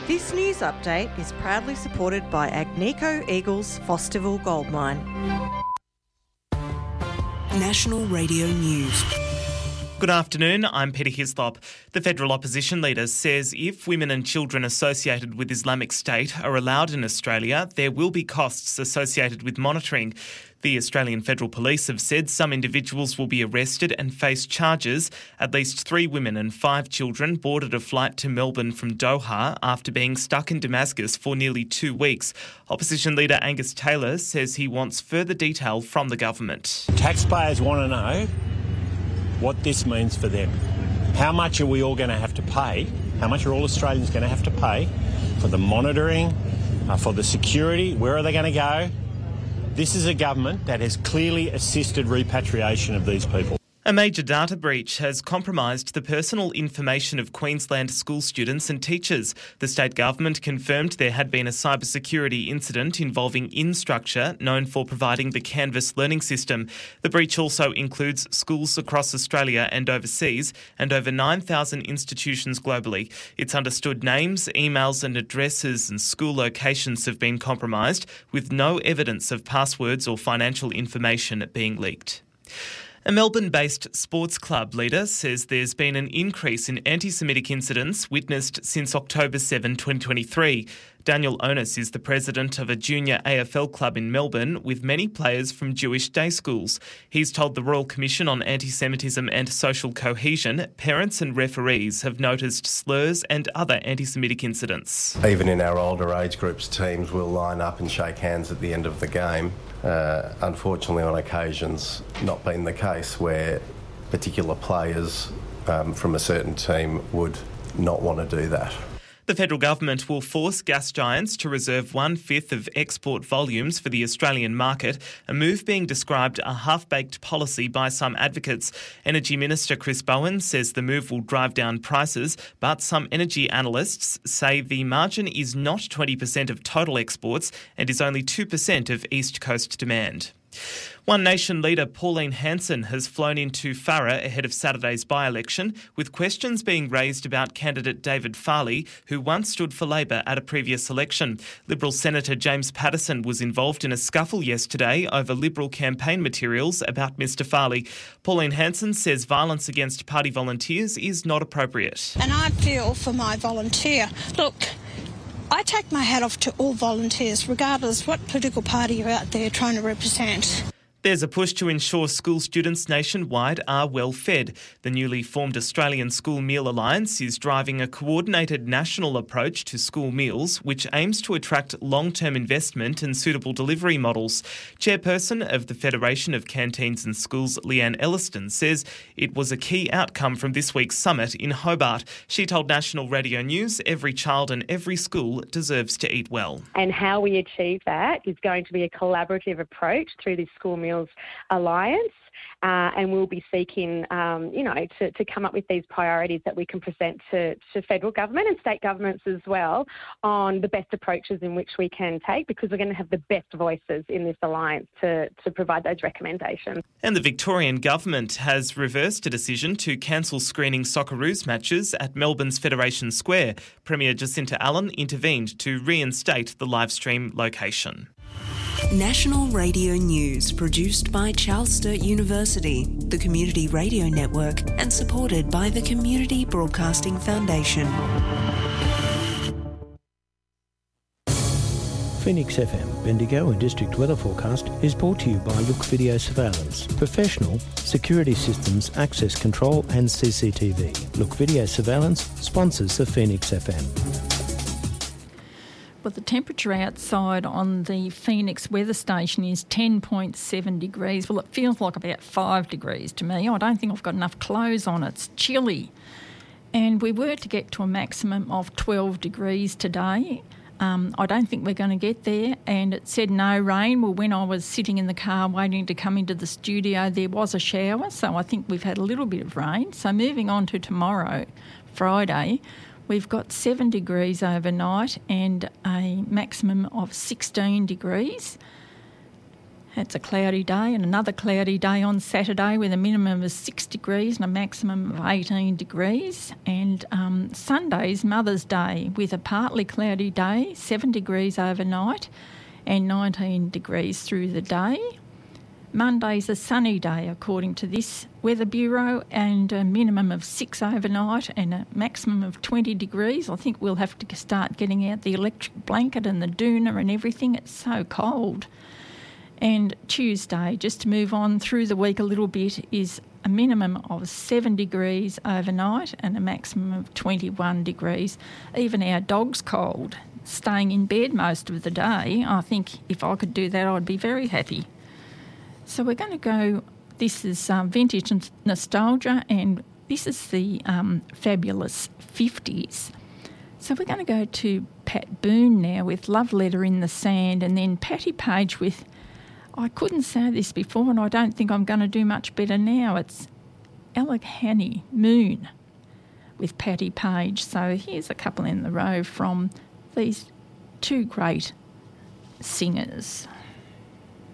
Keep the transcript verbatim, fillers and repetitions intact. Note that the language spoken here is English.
This news update is proudly supported by Agnico Eagles Fosterville Gold Mine. National Radio News. Good afternoon, I'm Peter Hislop. The federal opposition leader says if women and children associated with Islamic State are allowed in Australia, there will be costs associated with monitoring. The Australian Federal Police have said some individuals will be arrested and face charges. At least three women and five children boarded a flight to Melbourne from Doha after being stuck in Damascus for nearly two weeks. Opposition leader Angus Taylor says he wants further detail from the government. Taxpayers want to know what this means for them. How much are we all going to have to pay? How much are all Australians going to have to pay for the monitoring, uh, for the security? Where are they going to go? This is a government that has clearly assisted repatriation of these people. A major data breach has compromised the personal information of Queensland school students and teachers. The state government confirmed there had been a cybersecurity incident involving Instructure, known for providing the Canvas learning system. The breach also includes schools across Australia and overseas, and over nine thousand institutions globally. It's understood names, emails and addresses and school locations have been compromised, with no evidence of passwords or financial information being leaked. A Melbourne-based sports club leader says there's been an increase in anti-Semitic incidents witnessed since October seventh, twenty twenty-three. Daniel Onus is the president of a junior A F L club in Melbourne with many players from Jewish day schools. He's told the Royal Commission on Anti-Semitism and Social Cohesion parents and referees have noticed slurs and other anti-Semitic incidents. Even in our older age groups, teams will line up and shake hands at the end of the game. Uh, unfortunately, on occasions, not been the case where particular players um, from a certain team would not want to do that. The federal government will force gas giants to reserve one-fifth of export volumes for the Australian market, a move being described a half-baked policy by some advocates. Energy Minister Chris Bowen says the move will drive down prices, but some energy analysts say the margin is not twenty percent of total exports and is only two percent of East Coast demand. One Nation leader Pauline Hanson has flown into Farrer ahead of Saturday's by-election, with questions being raised about candidate David Farley, who once stood for Labor at a previous election. Liberal Senator James Paterson was involved in a scuffle yesterday over Liberal campaign materials about Mr Farley. Pauline Hanson says violence against party volunteers is not appropriate. And I feel for my volunteer. Look, I take my hat off to all volunteers, regardless what political party you're out there trying to represent. There's a push to ensure school students nationwide are well fed. The newly formed Australian School Meal Alliance is driving a coordinated national approach to school meals, which aims to attract long-term investment and suitable delivery models. Chairperson of the Federation of Canteens and Schools, Leanne Elliston, says it was a key outcome from this week's summit in Hobart. She told National Radio News every child and every school deserves to eat well. And how we achieve that is going to be a collaborative approach through this School Meals Alliance, uh, and we'll be seeking, um, you know, to, to come up with these priorities that we can present to, to federal government and state governments as well on the best approaches in which we can take, because we're going to have the best voices in this alliance to, to provide those recommendations. And the Victorian government has reversed a decision to cancel screening Socceroos matches at Melbourne's Federation Square. Premier Jacinta Allen intervened to reinstate the live stream location. National Radio News, produced by Charles Sturt University, the Community Radio Network, and supported by the Community Broadcasting Foundation. Phoenix F M, Bendigo and District Weather Forecast is brought to you by Look Video Surveillance. Professional, security systems, access control and C C T V. Look Video Surveillance sponsors the Phoenix F M. Well, the temperature outside on the Phoenix weather station is ten point seven degrees. Well, it feels like about five degrees to me. I don't think I've got enough clothes on. It's chilly. And we were to get to a maximum of twelve degrees today. Um, I don't think we're going to get there. And it said no rain. Well, when I was sitting in the car waiting to come into the studio, there was a shower. So I think we've had a little bit of rain. So moving on to tomorrow, Friday, we've got seven degrees overnight and a maximum of sixteen degrees. It's a cloudy day, and another cloudy day on Saturday with a minimum of six degrees and a maximum of eighteen degrees. And um, Sunday's Mother's Day with a partly cloudy day, seven degrees overnight and nineteen degrees through the day. Monday's a sunny day according to this Weather Bureau, and a minimum of six overnight and a maximum of twenty degrees. I think we'll have to start getting out the electric blanket and the doona and everything. It's so cold. And Tuesday, just to move on through the week a little bit, is a minimum of seven degrees overnight and a maximum of twenty-one degrees. Even our dog's cold, staying in bed most of the day. I think if I could do that, I'd be very happy. So we're going to go, this is um, vintage nostalgia, and this is the um, fabulous fifties. So we're going to go to Pat Boone now with Love Letter in the Sand, and then Patti Page with, I couldn't say this before and I don't think I'm going to do much better now, it's Allegheny Moon with Patti Page. So here's a couple in the row from these two great singers.